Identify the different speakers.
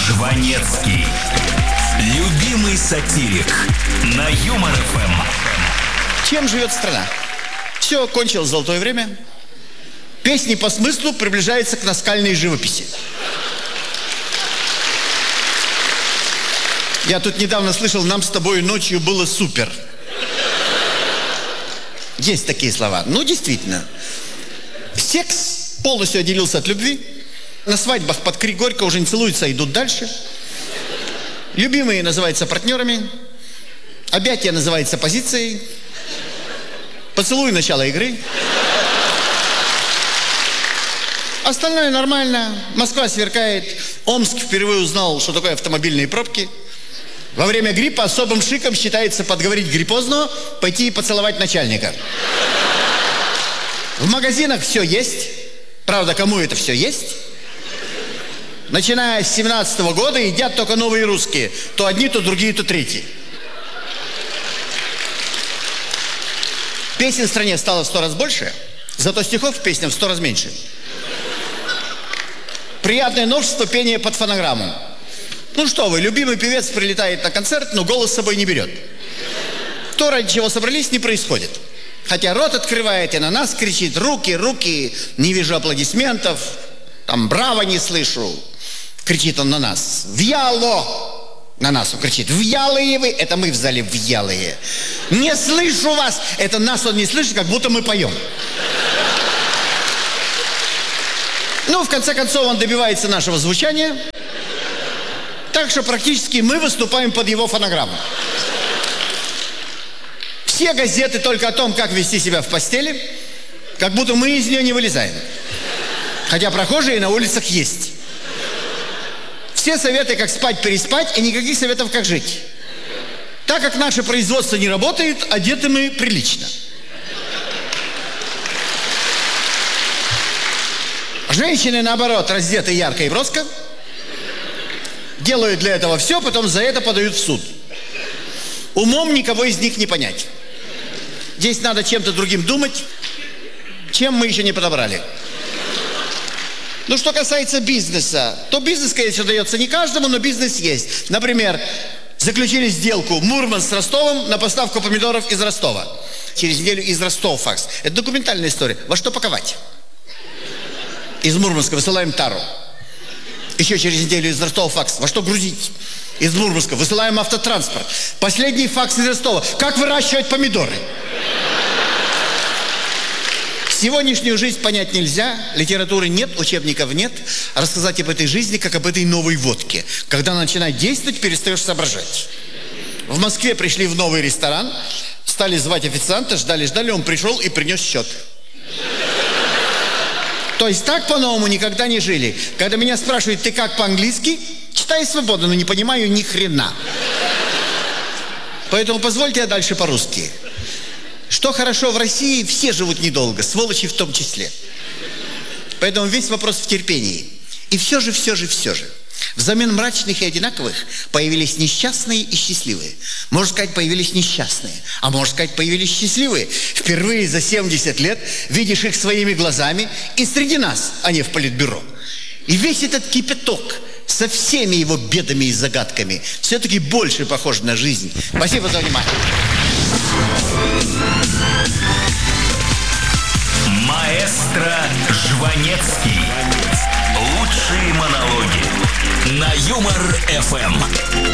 Speaker 1: Жванецкий. Любимый сатирик на Юмор ФМ.
Speaker 2: Чем живет страна? Все, кончилось золотое время. Песни по смыслу приближаются к наскальной живописи. Я тут недавно слышал: нам с тобой ночью было супер. Есть такие слова. Ну, действительно. Секс полностью отделился от любви. На свадьбах под крик горько уже не целуются, а идут дальше. Любимые называются партнерами. Объятие называется позицией. Поцелуй — начало игры. Остальное нормально. Москва сверкает. Омск впервые узнал, что такое автомобильные пробки. Во время гриппа особым шиком считается подговорить гриппозного пойти и поцеловать начальника. В магазинах все есть. Правда, кому это все есть? Начиная с 17-го года едят только новые русские. То одни, то другие, то третьи. Песен в стране стало в 100 раз больше, зато стихов в песнях в 100 раз меньше. Приятное новшество — пение под фонограмму. Ну что вы, любимый певец прилетает на концерт, но голос с собой не берет. То, ради чего собрались, не происходит. Хотя рот открывает и на нас кричит: руки, руки, не вижу аплодисментов, там браво не слышу. Кричит он на нас: вяло! На нас он кричит: вялые вы! Это мы в зале вялые. Не слышу вас! Это нас он не слышит, как будто мы поем. Ну, в конце концов, он добивается нашего звучания. Так что практически мы выступаем под его фонограмму. Все газеты только о том, как вести себя в постели, как будто мы из нее не вылезаем. Хотя прохожие на улицах есть. Все советы, как спать, переспать, и никаких советов, как жить. Так как наше производство не работает, одеты мы прилично. Женщины, наоборот, раздеты ярко и броско. Делают для этого все, потом за это подают в суд. Умом никого из них не понять. Здесь надо чем-то другим думать, чем мы еще не подобрали. Ну, что касается бизнеса, то бизнес, конечно, дается не каждому, но бизнес есть. Например, заключили сделку Мурманск с Ростовом на поставку помидоров из Ростова. Через неделю из Ростова факс. Это документальная история. Во что паковать? Из Мурманска высылаем тару. Еще через неделю из Ростова факс. Во что грузить? Из Мурманска высылаем автотранспорт. Последний факс из Ростова. Как выращивать помидоры? Сегодняшнюю жизнь понять нельзя, литературы нет, учебников нет. Рассказать об этой жизни, как об этой новой водке. Когда она начинает действовать, перестаешь соображать. В Москве пришли в новый ресторан, стали звать официанта, ждали, он пришел и принес счет. То есть так по-новому никогда не жили. Когда меня спрашивают: ты как по-английски? Читаю свободно, но не понимаю ни хрена. Поэтому позвольте я дальше по-русски. Что хорошо в России, все живут недолго, сволочи в том числе. Поэтому весь вопрос в терпении. И все же, взамен мрачных и одинаковых появились несчастные и счастливые. Можно сказать, появились несчастные, а можно сказать, появились счастливые. Впервые за 70 лет видишь их своими глазами, и среди нас они в политбюро. И весь этот кипяток со всеми его бедами и загадками все-таки больше похож на жизнь. Спасибо за внимание.
Speaker 1: Маэстро Жванецкий. Лучшие монологи на Юмор ФМ.